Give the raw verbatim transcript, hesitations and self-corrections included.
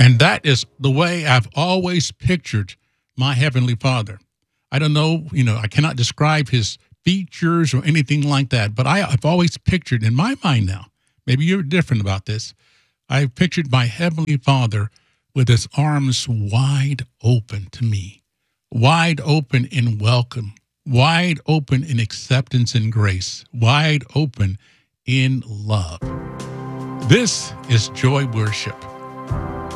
And that is the way I've always pictured my Heavenly Father. I don't know, you know, I cannot describe his features or anything like that, but I, I've always pictured in my mind now, maybe you're different about this. I've pictured my Heavenly Father with his arms wide open to me, wide open in welcome, wide open in acceptance and grace, wide open in love. This is Joy Worship.